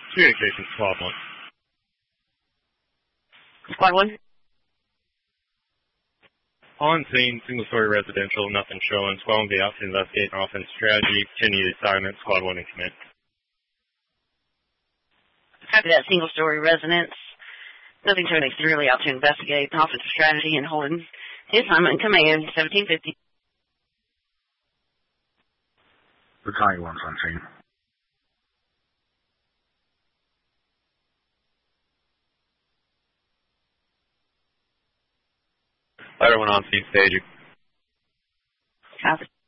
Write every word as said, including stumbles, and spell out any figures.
Communications, Squad one. Squad one. On scene, single-story residential, nothing showing. Squad one be out to investigate an offense strategy. Continue the assignment. Squad one in command. Copy that single-story residence. Nothing showing. Clearly out to investigate an offensive strategy and holding the assignment in command. seventeen fifty. Battalion one's on scene. Fighter one on scene, staging. Copy.